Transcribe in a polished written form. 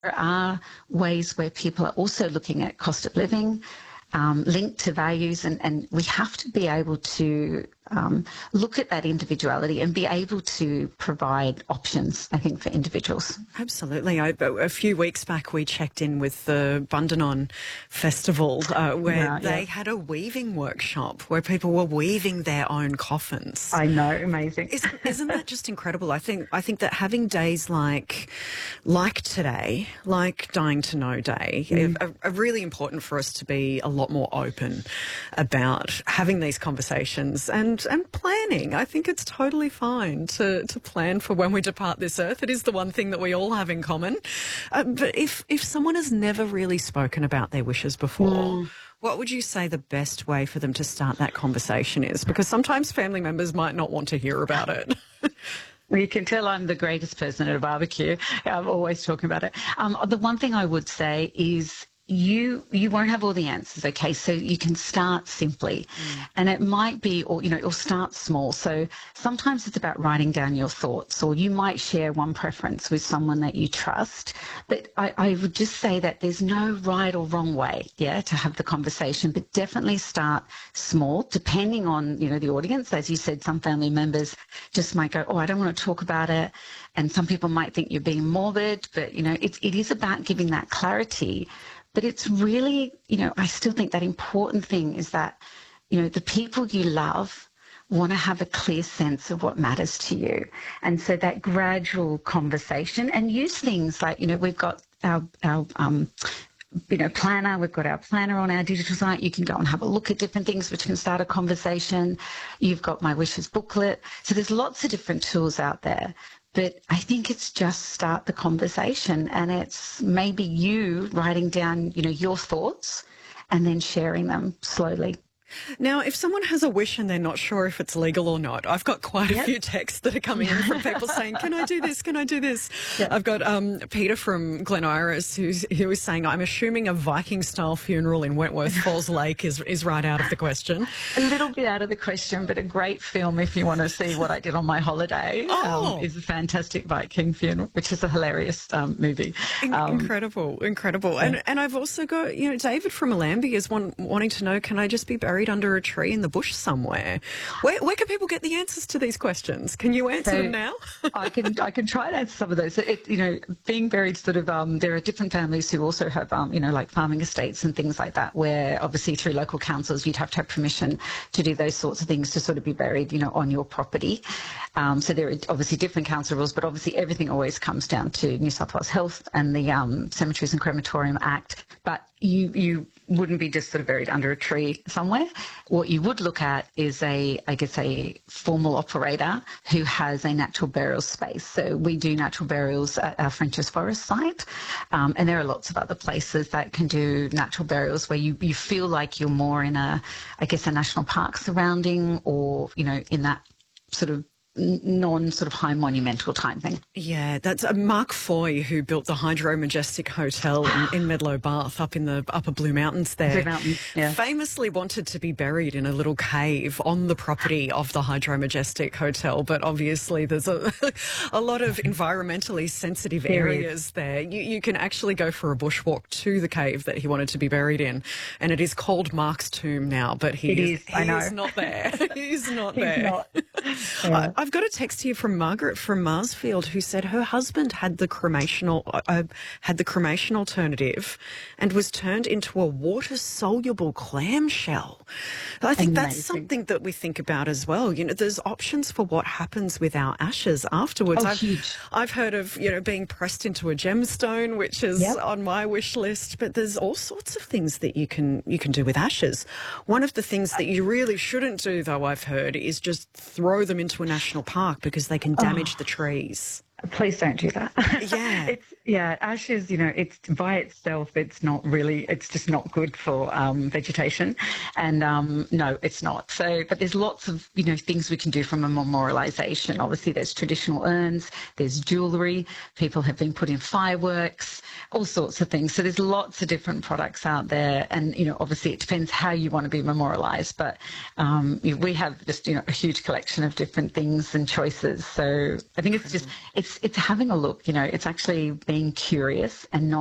There are ways where people are also looking at cost of living, linked to values, and we have to be able to look at that individuality and be able to provide options, I think, for individuals. Absolutely. A few weeks back, we checked in with the Bundanon Festival where they had a weaving workshop where people were weaving their own coffins. I know, amazing. Isn't that just incredible? I think that having days like today, like Dying to Know Day, are really important for us to be a lot more open about having these conversations and planning. I think it's totally fine to plan for when we depart this earth. It is the one thing that we all have in common. But if someone has never really spoken about their wishes before, what would you say the best way for them to start that conversation is? Because sometimes family members might not want to hear about it. Well, you can tell I'm the greatest person at a barbecue. I'm always talking about it. The one thing I would say is you won't have all the answers, okay? So you can start simply. And it might be, or start small. So sometimes it's about writing down your thoughts, or you might share one preference with someone that you trust. But I would just say that there's no right or wrong way, to have the conversation, but definitely start small, depending on, the audience. As you said, some family members just might go, oh, I don't want to talk about it. And some people might think you're being morbid, but, it is about giving that clarity. But it's really, I still think that important thing is that, the people you love want to have a clear sense of what matters to you. And so that gradual conversation, and use things like, we've got our planner. We've got our planner on our digital site. You can go and have a look at different things which can start a conversation. You've got My Wishes booklet. So there's lots of different tools out there. But I think it's just start the conversation, and it's maybe you writing down, your thoughts and then sharing them slowly. Now, if someone has a wish and they're not sure if it's legal or not, I've got quite a few texts that are coming in from people saying, can I do this? Can I do this? Yep. I've got Peter from Glen Iris who is saying, I'm assuming a Viking-style funeral in Wentworth Falls Lake is right out of the question. A little bit out of the question, but a great film if you want to see what I did on my holiday. Is a fantastic Viking funeral, which is a hilarious movie. Incredible. Yeah. And I've also got, David from Allambie is wanting to know, can I just be buried under a tree in the bush somewhere? Where can people get the answers to these questions? Can you answer them now? I can try to answer some of those. Being buried there are different families who also have, like farming estates and things like that, where obviously through local councils you'd have to have permission to do those sorts of things to sort of be buried, on your property. So there are obviously different council rules, but obviously everything always comes down to New South Wales Health and the Cemeteries and Crematorium Act. But you wouldn't be just sort of buried under a tree somewhere. What you would look at is a formal operator who has a natural burial space. So we do natural burials at our Frenchs Forest site, and there are lots of other places that can do natural burials where you feel like you're more in a national park surrounding, or, in that sort of non-sort of high monumental type thing. Yeah, that's Mark Foy, who built the Hydro Majestic Hotel in Medlow Bath up in the upper Blue Mountains there. Blue Mountains, yeah. Famously wanted to be buried in a little cave on the property of the Hydro Majestic Hotel, but obviously there's a lot of environmentally sensitive areas there. You can actually go for a bushwalk to the cave that he wanted to be buried in, and it is called Mark's Tomb now, but he is not there. He's not there. Yeah. I've got a text here from Margaret from Marsfield who said her husband had the cremation alternative and was turned into a water-soluble clamshell. I think that's something that we think about as well. There's options for what happens with our ashes afterwards. I've heard of, being pressed into a gemstone, which is on my wish list, but there's all sorts of things that you can do with ashes. One of the things that you really shouldn't do, though, I've heard, is just throw them into a national park because they can damage the trees. Please don't do that. Yeah. Ashes, it's by itself, it's just not good for vegetation. And no, it's not. So, but there's lots of, things we can do from a memorialisation. Obviously, there's traditional urns, there's jewellery, people have been put in fireworks, all sorts of things. So there's lots of different products out there. And, obviously it depends how you want to be memorialised. But we have just, a huge collection of different things and choices. So I think it's it's having a look, it's actually being curious and not